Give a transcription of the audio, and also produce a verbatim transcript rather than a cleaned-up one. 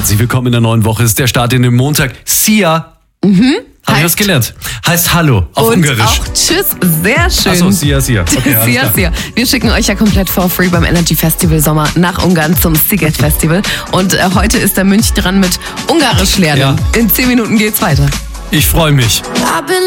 Herzlich willkommen in der neuen Woche. Ist der Start in den Montag. Sia. Mhm. Habe ich was gelernt? Heißt Hallo auf und Ungarisch. Auch Tschüss, sehr schön. Achso, Sia, Sia. Okay, alles Sia, klar. Sia. Wir schicken euch ja komplett for free beim Energy Festival Sommer nach Ungarn zum Sziget Festival. Und äh, heute ist der Mönch dran mit Ungarisch lernen. Ja. In zehn Minuten geht's weiter. Ich freue mich.